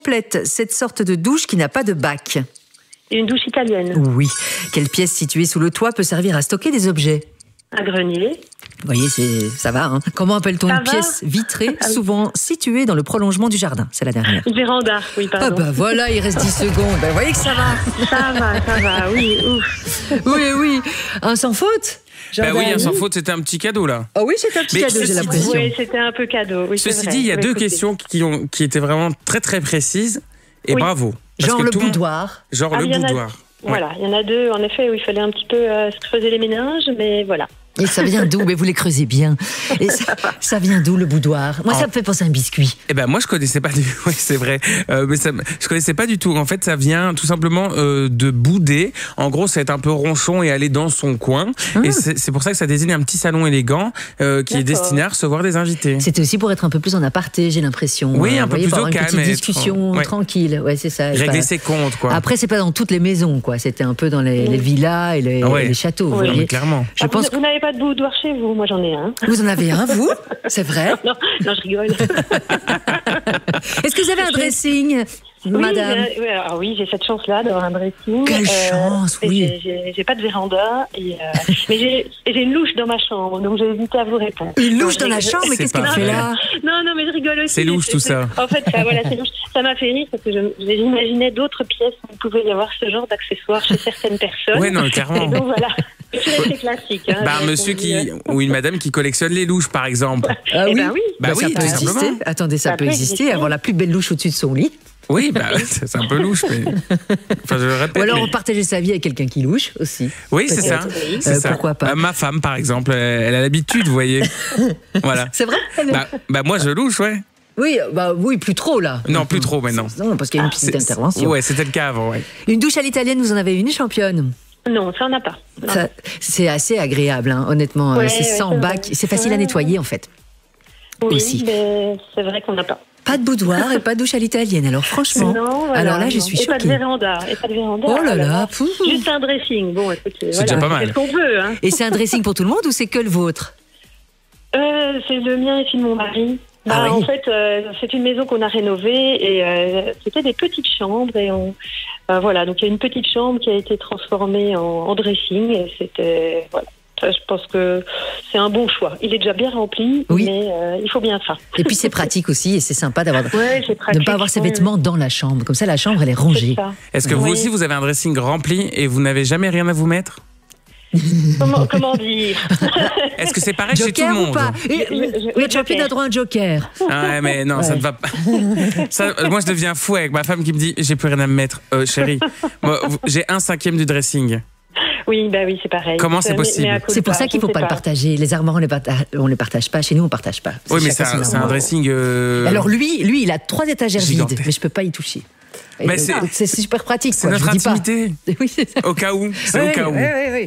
Complète cette sorte de douche qui n'a pas de bac. Une douche italienne. Oui. Quelle pièce située sous le toit peut servir à stocker des objets? Un grenier. Vous voyez, ça va. Hein. Comment appelle-t-on une pièce vitrée, souvent située dans le prolongement du jardin? C'est la dernière. Une véranda, oui, pardon. Ah bah voilà, il reste 10 secondes. Vous voyez que ça va. Ça va, oui. Ouf. Oui. Un sans faute? Bah oui, un sans faute, c'était un petit cadeau là. Ah oui, c'était un petit cadeau, j'ai l'impression. Oui, c'était un peu cadeau. Oui, ceci dit, il y a deux questions qui étaient vraiment très très précises. Et bravo. Genre le boudoir. Genre le boudoir. Voilà, il y en a deux, en effet, où il fallait un petit peu se creuser les méninges, mais voilà. Et ça vient d'où? Mais vous les creusez bien. Et ça vient d'où, le boudoir? Moi, ça me fait penser à un biscuit. Eh ben, moi, je connaissais pas du tout. Oui, c'est vrai. Mais je connaissais pas du tout. En fait, ça vient tout simplement de bouder. En gros, c'est être un peu ronchon et aller dans son coin. Et c'est pour ça que ça désigne un petit salon élégant qui est destiné à recevoir des invités. C'était aussi pour être un peu plus en aparté, j'ai l'impression. Oui, un peu plus au calme. Une petite discussion tranquille. Ouais, c'est ça. Régler ses comptes, quoi. Après, c'est pas dans toutes les maisons, quoi. C'était un peu dans les villas et les châteaux. Vous voyez. Clairement. Vous n'avez pas de boudoir chez vous? Moi, j'en ai un. Vous en avez un, vous? C'est vrai? Non, je rigole. Est-ce que vous avez un dressing, madame? Oui, j'ai cette chance-là d'avoir un dressing. Quelle chance, oui. J'ai pas de véranda, mais j'ai une louche dans ma chambre, donc j'ai hésité à vous répondre. Une louche dans la chambre? Mais qu'est-ce qu'elle fait là? Non, mais je rigole aussi. C'est louche tout ça. En fait, c'est louche. Ça m'a fait rire parce que j'imaginais d'autres pièces où il pouvait y avoir ce genre d'accessoires chez certaines personnes. Oui, non, clairement. Et donc voilà. C'est classique. Hein, un monsieur ou une madame qui collectionne les louches, par exemple. Ah oui. Ben oui. Ça peut exister. Attendez, ça peut exister. Avoir la plus belle louche au-dessus de son lit. Oui, c'est un peu louche, mais. Enfin, je le répète. Ou alors partager sa vie avec quelqu'un qui louche aussi. Oui, c'est ça. Pourquoi pas. Ma femme, par exemple, elle a l'habitude, vous voyez. Voilà. C'est vrai? Moi, je louche, ouais. Oui, plus trop là. Non, plus trop maintenant. Non, parce qu'il y a une petite intervention. Ouais, c'était le cas avant, ouais. Une douche à l'italienne, vous en avez une, championne? Non, ça on n'a pas. C'est assez agréable, hein, honnêtement. C'est sans bac, c'est facile à nettoyer en fait. Oui, aussi. Mais c'est vrai qu'on n'a pas. Pas de boudoir et pas de douche à l'italienne. Alors franchement, alors là je suis choquée. Et pas de véranda. Oh là là, juste un dressing. Bon, écoutez, c'est déjà pas mal. C'est ce qu'on veut. Hein. Et c'est un dressing pour tout le monde ou c'est que le vôtre? C'est le mien et celui de mon mari. En fait, c'est une maison qu'on a rénovée et c'était des petites chambres et voilà. Donc il y a une petite chambre qui a été transformée en dressing et c'était voilà. Je pense que c'est un bon choix. Il est déjà bien rempli, mais il faut bien ça. Et puis c'est pratique aussi et c'est sympa de ne pas avoir ses pratique, vêtements dans la chambre. Comme ça, la chambre, elle est rangée. Est-ce que vous aussi, vous avez un dressing rempli et vous n'avez jamais rien à vous mettre? Comment dire? Est-ce que c'est pareil chez tout le monde? Ou pas? Le champion a droit à un joker. Ouais, mais non, ça ne va pas. Moi, je deviens fou avec ma femme qui me dit j'ai plus rien à me mettre. Chérie, moi, j'ai 1/5 du dressing. Oui, c'est pareil. Comment c'est possible? C'est pour ça qu'il ne faut pas le partager. Les armoires, on ne les partage pas. Chez nous, on ne partage pas. Oui, mais c'est un dressing. Alors lui, il a 3 étagères vides, mais je ne peux pas y toucher. Mais c'est super pratique. C'est notre intimité. Oui, c'est ça. Au cas où. C'est au cas où. Oui.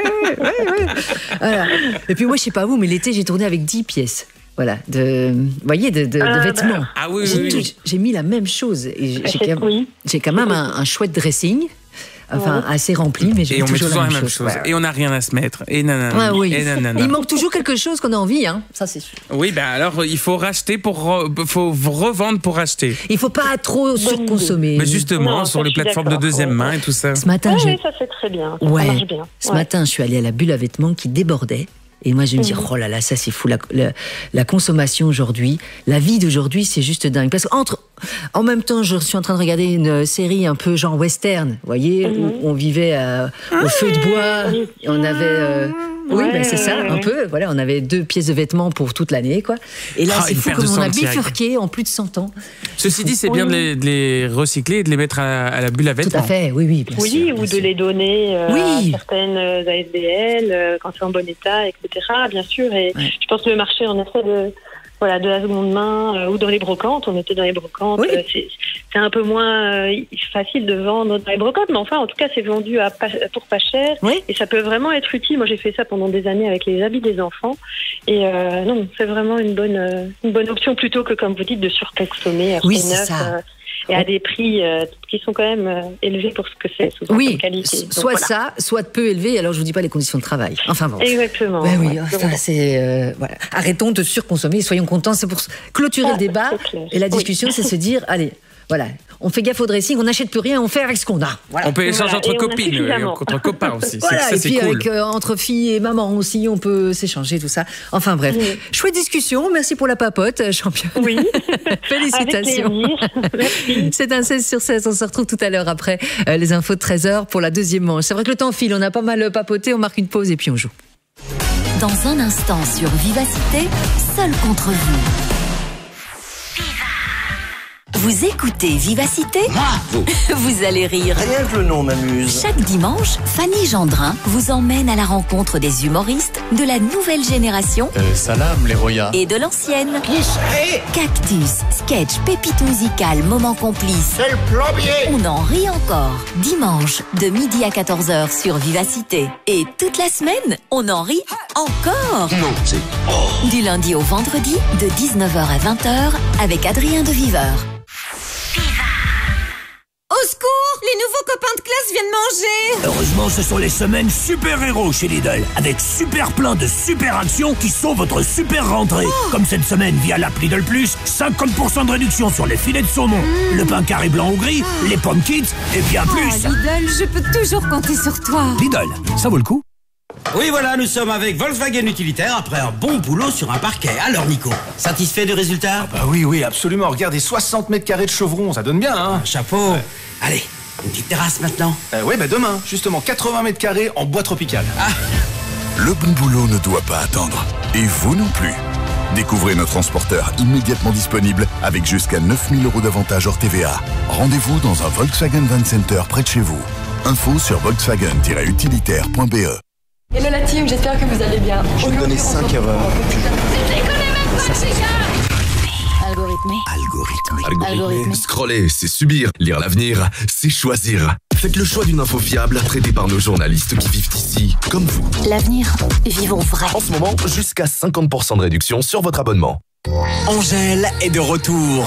Voilà. Et puis moi, je ne sais pas vous, mais l'été, j'ai tourné avec 10 pièces. Voilà, de vêtements. Ah oui. J'ai mis la même chose. Et j'ai quand même un chouette dressing. Enfin, assez rempli, mais j'ai toujours la même chose. Et on n'a rien à se mettre. Et nanana. Il manque toujours quelque chose qu'on a envie, hein. Ça c'est sûr. Oui, alors il faut racheter faut revendre pour acheter. Il faut pas trop surconsommer. Mais justement, sur les plateformes de deuxième main et tout ça. Ce matin, ça c'est très bien. Ça marche bien. Ce matin, je suis allée à la bulle à vêtements qui débordait. Et moi, je me dis, oh là là, ça c'est fou, la consommation aujourd'hui, la vie d'aujourd'hui, c'est juste dingue. Parce en même temps, je suis en train de regarder une série un peu genre western, vous voyez, où on vivait au feu de bois, et on avait... c'est ça, un peu. Voilà, on avait 2 pièces de vêtements pour toute l'année, quoi. Et là, c'est fou comme on a bifurqué en plus de 100 ans. Ceci dit, c'est bien de les recycler et de les mettre à la bulle à vêtements. Tout à fait, oui, bien sûr. Oui, ou de les donner à certaines ASBL quand c'est en bon état, etc. Bien sûr. Et je pense que le marché, en effet, de la seconde main ou dans les brocantes. On était dans les brocantes. C'est un peu moins facile de vendre dans les brocantes, mais enfin, en tout cas, c'est vendu pour pas cher. Et ça peut vraiment être utile. Moi, j'ai fait ça pendant des années avec les habits des enfants. Et non, c'est vraiment une bonne option plutôt que, comme vous dites, de surconsommer. Oui, c'est ça. Et à des prix qui sont quand même élevés pour ce que c'est, souvent, comme qualité. Donc, soit ça, soit peu élevé. Alors je vous dis pas les conditions de travail. Enfin bon. Exactement. Arrêtons de surconsommer. Soyons contents. C'est pour clôturer le débat. Et la discussion, c'est se dire, allez, Voilà, on fait gaffe au dressing, on n'achète plus rien, on fait avec ce qu'on a. Voilà. On peut échanger entre copines, entre copains aussi. Voilà, et puis cool. Entre filles et maman aussi, on peut s'échanger tout ça. Enfin bref, chouette discussion. Merci pour la papote, championne. Oui. Félicitations. C'est un 16/16. On se retrouve tout à l'heure après les infos de 13h pour la deuxième manche. C'est vrai que le temps file, on a pas mal papoté, on marque une pause et puis on joue. Dans un instant sur Vivacité, seul contre vous. Vous écoutez Vivacité ? Vous allez rire. Rien que le nom m'amuse. Chaque dimanche, Fanny Gendrin vous emmène à la rencontre des humoristes de la nouvelle génération. Salam les Roya. Et de l'ancienne. Qui c'est ? Cactus, sketch, pépite musicale, moment complice. C'est le plombier. On en rit encore. Dimanche, de midi à 14h sur Vivacité. Et toute la semaine, on en rit encore. Non, c'est... Du lundi au vendredi, de 19h à 20h, avec Adrien de Viveur. Au secours, les nouveaux copains de classe viennent manger. Heureusement, ce sont les semaines super-héros chez Lidl, avec super plein de super actions qui sont votre super rentrée. Comme cette semaine via l'app Lidl Plus, 50% de réduction sur les filets de saumon, le pain carré blanc ou gris, les pommes kids et bien plus. Lidl, je peux toujours compter sur toi. Lidl, ça vaut le coup. Oui, voilà, nous sommes avec Volkswagen Utilitaire après un bon boulot sur un parquet. Alors, Nico, satisfait du résultat ? Oui, absolument. Regardez, 60 mètres carrés de chevrons, ça donne bien, hein ? Chapeau. Ouais. Allez, une petite terrasse maintenant. Demain, justement, 80 mètres carrés en bois tropical. Le bon boulot ne doit pas attendre. Et vous non plus. Découvrez nos transporteurs immédiatement disponibles avec jusqu'à 9 000 € d'avantages hors TVA. Rendez-vous dans un Volkswagen Van Center près de chez vous. Info sur volkswagen-utilitaire.be. Hello la team, j'espère que vous allez bien. Je vais te donner 5 erreurs. Algorithmé. Scroller, c'est subir. Lire l'avenir, c'est choisir. Faites le choix d'une info fiable, traitée par nos journalistes qui vivent ici, comme vous. L'avenir, vivons vrai. En ce moment, jusqu'à 50% de réduction sur votre abonnement. Angèle est de retour.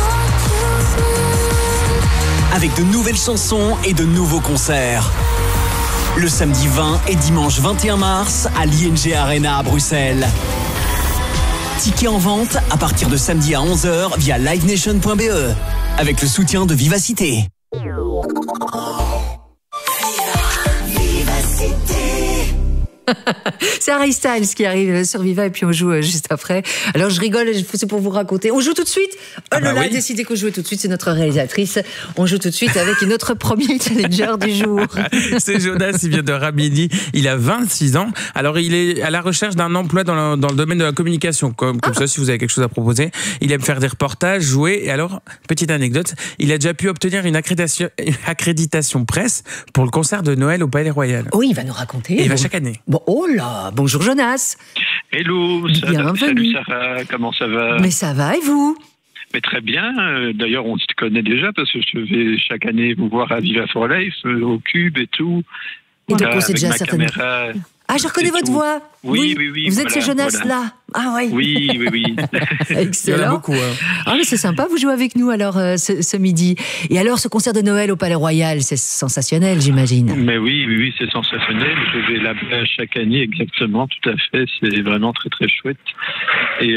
Avec de nouvelles chansons et de nouveaux concerts. Le samedi 20 et dimanche 21 mars à l'ING Arena à Bruxelles. Tickets en vente à partir de samedi à 11h via livenation.be avec le soutien de Vivacité. C'est Harry Styles qui arrive sur Viva et puis on joue juste après. Alors je rigole, c'est pour vous raconter. On joue tout de suite. Lola a décidé qu'on jouait tout de suite, c'est notre réalisatrice. On joue tout de suite avec notre premier challenger du jour. C'est Jonas, il vient de Ramilly, il a 26 ans. Alors il est à la recherche d'un emploi dans le domaine de la communication. Comme ça, si vous avez quelque chose à proposer. Il aime faire des reportages, jouer. Et alors, petite anecdote, il a déjà pu obtenir une accréditation presse pour le concert de Noël au Palais Royal. Oui, il va nous raconter. Et il va chaque année. Bon, oh là, bonjour Jonas. Hello, salut Sarah, comment ça va ? Mais ça va et vous ? Mais très bien, d'ailleurs on se connaît déjà parce que je vais chaque année vous voir à Viva for Life, au Cube et tout. Et donc on sait déjà certainement... Ah, je reconnais votre voix. Oui. Vous êtes ce Jonas-là. Ah oui. Oui. Excellent. Il y en a beaucoup. Ah, mais c'est sympa, vous jouez avec nous alors ce midi. Et alors, ce concert de Noël au Palais Royal, c'est sensationnel, j'imagine. Mais oui, c'est sensationnel. Je vais là-bas chaque année, exactement, tout à fait. C'est vraiment très, très chouette. Et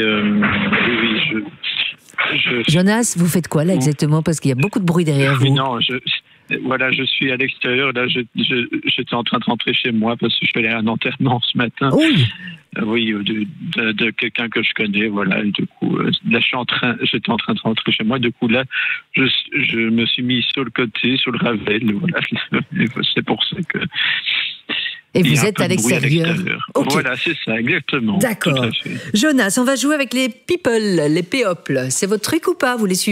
Jonas, vous faites quoi là exactement ? Parce qu'il y a beaucoup de bruit derrière vous. Non, je suis à l'extérieur. Là, j'étais en train de rentrer chez moi parce que je suis allé à un enterrement ce matin. Oui, de quelqu'un que je connais. Voilà. Et du coup, là, j'étais en train de rentrer chez moi. Du coup, là, je me suis mis sur le côté, sur le Ravel. Voilà. C'est pour ça que. Et vous êtes à l'extérieur. Okay. Voilà, c'est ça, exactement. D'accord. Jonas, on va jouer avec les people, les péoples. C'est votre truc ou pas ? Vous les suivez ?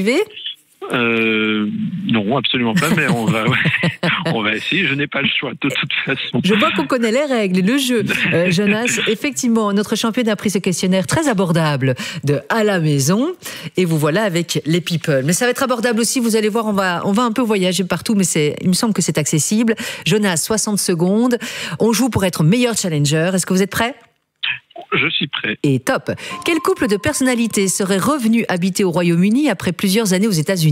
Non, absolument pas, mais on va essayer. Je n'ai pas le choix, de toute façon. Je vois qu'on connaît les règles, le jeu. Jonas, effectivement, notre championne a pris ce questionnaire très abordable de à la maison. Et vous voilà avec les people. Mais ça va être abordable aussi, vous allez voir, on va un peu voyager partout, mais il me semble que c'est accessible. Jonas, 60 secondes. On joue pour être meilleur challenger. Est-ce que vous êtes prêts ? Je suis prêt. Et top. Quel couple de personnalités serait revenu habiter au Royaume-Uni après plusieurs années aux États-Unis ?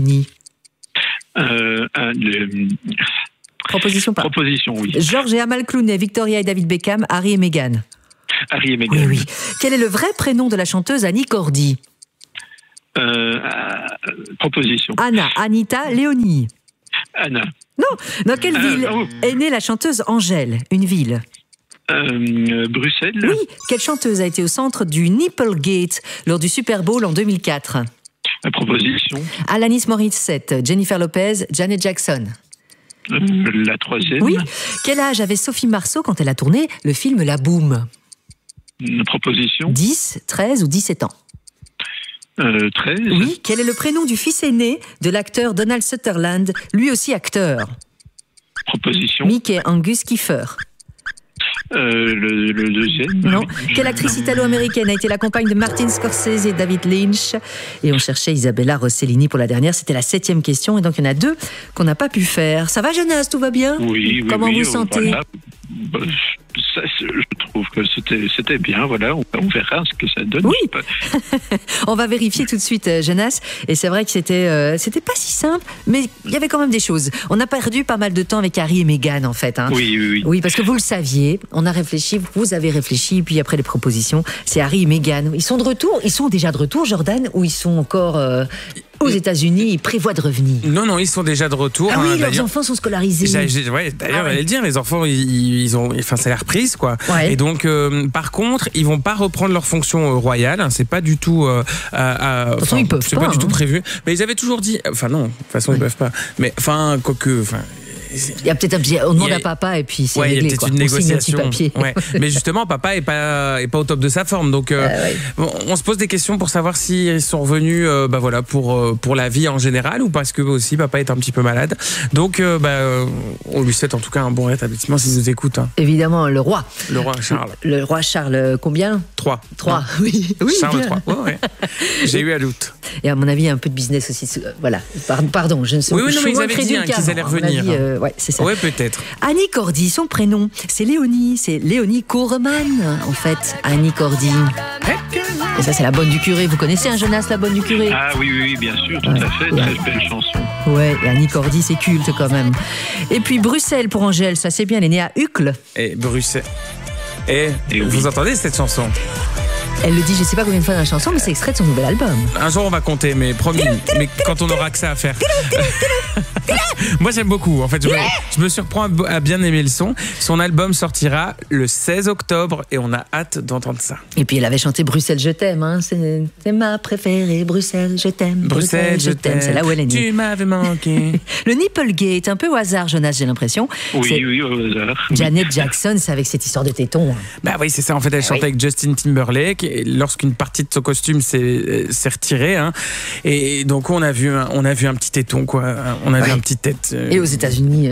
Proposition, oui. George et Amal Clooney, Victoria et David Beckham, Harry et Meghan. Harry et Meghan. Oui. Quel est le vrai prénom de la chanteuse Annie Cordy ? Proposition. Anna, Anita, Léonie. Anna. Non. Dans quelle ville est née la chanteuse Angèle? Une ville. Bruxelles. Oui. Quelle chanteuse a été au centre du Nipplegate lors du Super Bowl en 2004? Proposition. Alanis Morissette, Jennifer Lopez, Janet Jackson. La troisième. Oui. Quel âge avait Sophie Marceau quand elle a tourné le film La Boum? Proposition. 10, 13 ou 17 ans. 13. Oui. Quel est le prénom du fils aîné de l'acteur Donald Sutherland, lui aussi acteur? Proposition. Mickey Angus Kiefer. Le deuxième. Non. Quelle actrice italo-américaine a été la compagne de Martin Scorsese et David Lynch? Et on cherchait Isabella Rossellini pour la dernière. C'était la 7e question. Et donc, il y en a 2 qu'on n'a pas pu faire. Ça va, Jonas? Tout va bien? Oui. Comment vous sentez? Voilà. Je trouve que c'était bien. Voilà, on verra ce que ça donne. Oui. On va vérifier tout de suite, Jonas. Et c'est vrai que c'était pas si simple, mais il y avait quand même des choses. On a perdu pas mal de temps avec Harry et Meghan, en fait. Hein. Oui. Oui, parce que vous le saviez. On a réfléchi, vous avez réfléchi, puis après les propositions, c'est Harry et Meghan. Ils sont de retour. Ils sont déjà de retour, Jordan, ou ils sont encore aux États-Unis, ils prévoient de revenir? Non, ils sont déjà de retour. Ah oui, leurs enfants sont scolarisés. D'ailleurs, j'allais le dire, les enfants, ils ont, enfin, c'est la reprise, quoi. Ouais. Et donc, par contre, ils vont pas reprendre leur fonction royale. Hein, c'est pas du tout. De toute façon, ils peuvent c'est pas. pas du tout prévu. Mais ils avaient toujours dit. Enfin non, de toute façon, ils peuvent pas. Mais enfin, quoique. Il y a peut-être un petit. On demande à papa et puis c'est réglé. Il y a peut-être une négociation. On signe un petit papier. Mais justement, papa est pas au top de sa forme. Donc, on se pose des questions pour savoir s'ils sont revenus, pour la vie en général ou parce que aussi papa est un petit peu malade. Donc, on lui souhaite en tout cas un bon rétablissement s'il nous écoute. Hein. Évidemment, le roi. Le roi Charles. Le roi Charles, combien? 3. Oui. Charles 3. Ouais. J'ai eu à doute. Et à mon avis, il y a un peu de business aussi. Voilà. Pardon, je ne sais pas. Oui, non, mais ils avaient dit qu'ils allaient revenir. Ouais, c'est ça. Ouais, peut-être. Annie Cordy, son prénom, c'est Léonie. C'est Léonie Courman, en fait. Annie Cordy. Et ça, c'est la bonne du curé. Vous connaissez, Jonas, la bonne du curé? Ah oui, bien sûr, tout à fait. Très belle chanson. Ouais, et Annie Cordy, c'est culte quand même. Et puis Bruxelles pour Angèle, ça c'est bien. Elle est née à Uccle. Et Bruxelles. Et vous entendez cette chanson? Elle le dit, je sais pas combien de fois dans la chanson, mais c'est extrait de son nouvel album. Un jour on va compter, mais promis. Mais quand on aura que ça à faire. Moi j'aime beaucoup. En fait, je me surprends à bien aimer le son. Son album sortira le 16 octobre et on a hâte d'entendre ça. Et puis elle avait chanté Bruxelles, je t'aime. Hein. C'est ma préférée, Bruxelles, je t'aime. Bruxelles, je t'aime. C'est là où elle est née. Tu m'avais manqué. Le Nipplegate, un peu au hasard, Jonas, j'ai l'impression. Oui, au hasard. Janet Jackson, c'est avec cette histoire de tétons. Hein. Bah oui, c'est ça. En fait, elle chantait avec Justin Timberlake. Et lorsqu'une partie de son costume s'est retirée, hein, et donc on a vu un petit téton, quoi. On a vu un petit tête. Et aux États-Unis,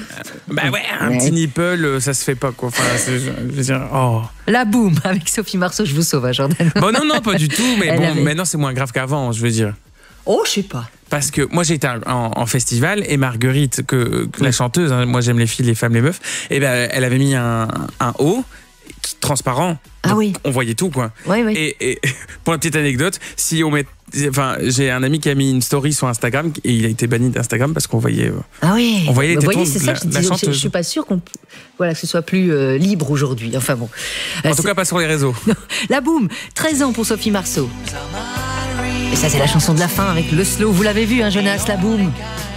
un petit nipple, ça se fait pas, quoi. Enfin, je veux dire, La Boum avec Sophie Marceau, je vous sauve, hein, Jordan. Bon, non, pas du tout. Mais maintenant c'est moins grave qu'avant, je veux dire. Oh, je sais pas. Parce que moi j'ai été en festival et Marguerite, la chanteuse, hein, moi j'aime les filles, les femmes, les meufs, et elle avait mis un haut transparent. Ah oui. On voyait tout, quoi. Oui. Et pour la petite anecdote, j'ai un ami qui a mis une story sur Instagram et il a été banni d'Instagram parce qu'on voyait. Ah oui. On voyait les tétons c'est ça de la chanteuse. Je suis pas sûre que ce soit plus libre aujourd'hui. Enfin bon. En tout cas, pas sur les réseaux. Non. La Boum, 13 ans pour Sophie Marceau. Et ça, c'est la chanson de la fin avec le slow. Vous l'avez vu, hein, Jonas, La Boum?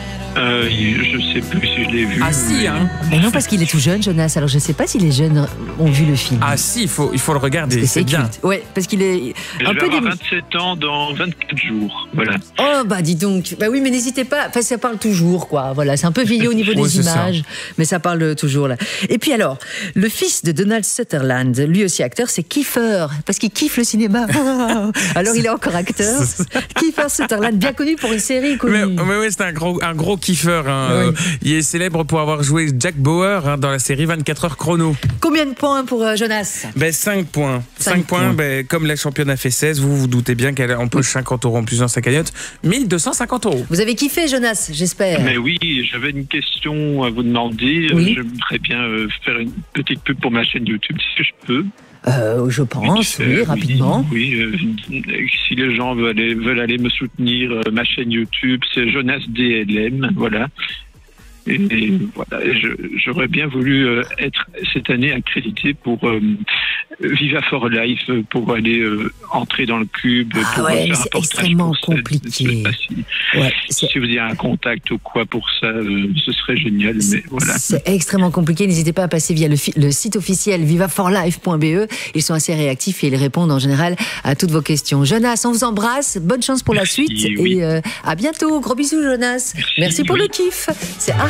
Je sais plus si je l'ai vu. Ah si, hein. Mais non, parce qu'il est tout jeune, Jonas. Alors je sais pas si les jeunes ont vu le film. Ah si, il faut le regarder. C'est bien. Ouais, parce qu'il est un peu. Je vais avoir 27 ans dans 24 jours. Voilà. Oh bah dis donc. Bah oui, mais n'hésitez pas. Enfin, ça parle toujours, quoi. Voilà, c'est un peu vieilli au niveau des images, mais ça parle toujours là. Et puis alors, le fils de Donald Sutherland, lui aussi acteur, c'est Kiefer, parce qu'il kiffe le cinéma. Alors il est encore acteur. Kiefer Sutherland, bien connu pour une série connue. Mais ouais, c'est un gros kiffer. Hein. Oui. Il est célèbre pour avoir joué Jack Bauer, hein, dans la série 24 heures chrono. Combien de points pour Jonas? 5 points. 5 points. Comme la championne a fait 16, vous doutez bien qu'elle empoche 50 € en plus dans sa cagnotte. 1250 €. Vous avez kiffé, Jonas, j'espère. Mais oui, j'avais une question à vous demander. Oui. J'aimerais bien faire une petite pub pour ma chaîne YouTube, si je peux. Je pense, oui, rapidement. Oui, si les gens veulent aller me soutenir, ma chaîne YouTube, c'est Jonas DLM, voilà. Et voilà, j'aurais bien voulu être cette année accrédité pour Viva for Life, pour aller entrer dans le cube. Ah ouais, mais c'est extrêmement compliqué. Si vous avez un contact ou quoi pour ça, ce serait génial. Mais voilà. C'est extrêmement compliqué. N'hésitez pas à passer via le site officiel vivaforlife.be. Ils sont assez réactifs et ils répondent en général à toutes vos questions. Jonas, on vous embrasse. Bonne chance pour la suite. Oui. Et à bientôt. Gros bisous, Jonas. Merci pour le kiff. C'est